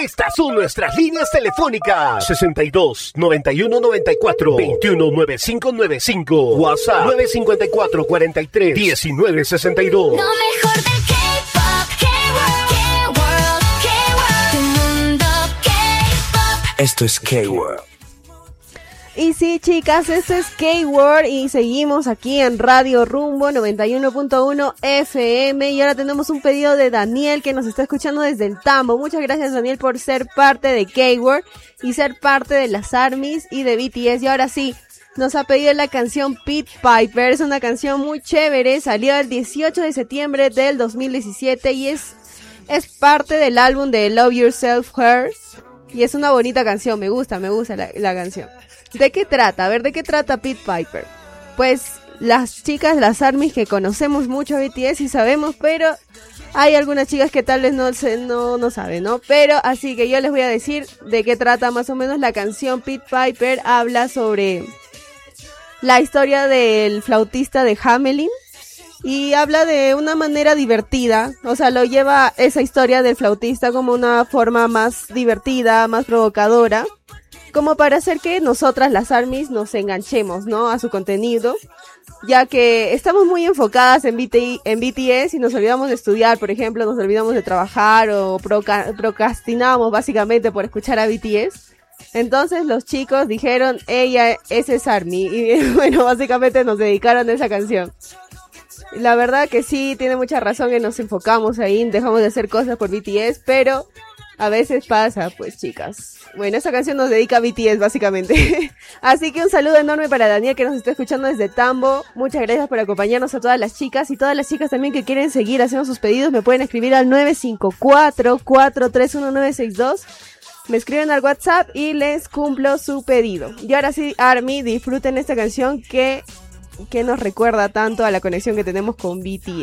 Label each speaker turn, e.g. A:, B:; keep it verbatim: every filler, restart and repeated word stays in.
A: Estas son nuestras líneas telefónicas: sesenta y dos, noventa y uno, noventa y cuatro, veintiuno, noventa y cinco noventa y cinco. WhatsApp nueve cinco cuatro, cuarenta y tres, diecinueve sesenta y dos.
B: Lo mejor del K-pop, K-World, K-World, K-World, tu mundo K-pop.
C: Esto es K-World.
D: Y sí, chicas, esto es K-World y seguimos aquí en Radio Rumbo noventa y uno punto uno F M y ahora tenemos un pedido de Daniel que nos está escuchando desde el Tambo. Muchas gracias, Daniel, por ser parte de K-World y ser parte de las ARMYs y de B T S. Y ahora sí, nos ha pedido la canción Pit Piper. Es una canción muy chévere, salió el dieciocho de septiembre del dos mil diecisiete y es, es parte del álbum de Love Yourself Hers. Y es una bonita canción, me gusta, me gusta la, la canción. ¿De qué trata? A ver, ¿de qué trata Pit Piper? Pues las chicas, las ARMYs que conocemos mucho a B T S y sabemos, pero hay algunas chicas que tal vez no, se, no, no saben, ¿no? Pero así que yo les voy a decir de qué trata más o menos la canción. Pit Piper habla sobre la historia del flautista de Hamelin y habla de una manera divertida, o sea, lo lleva esa historia del flautista como una forma más divertida, más provocadora, como para hacer que nosotras, las ARMYs, nos enganchemos, ¿no? A su contenido, ya que estamos muy enfocadas en, B T, en B T S y nos olvidamos de estudiar, por ejemplo, nos olvidamos de trabajar o proca, procrastinamos básicamente por escuchar a B T S. Entonces los chicos dijeron, ella, ese es ARMY, y bueno, básicamente nos dedicaron a esa canción. La verdad que sí, tiene mucha razón que nos enfocamos ahí, dejamos de hacer cosas por B T S, pero a veces pasa, pues, chicas. Bueno, esta canción nos dedica a B T S, básicamente. Así que un saludo enorme para Daniel, que nos está escuchando desde Tambo. Muchas gracias por acompañarnos a todas las chicas. Y todas las chicas también que quieren seguir haciendo sus pedidos, me pueden escribir al nueve cinco cuatro, cuatro tres uno nueve seis dos. Me escriben al WhatsApp y les cumplo su pedido. Y ahora sí, ARMY, disfruten esta canción que, que nos recuerda tanto a la conexión que tenemos con B T S.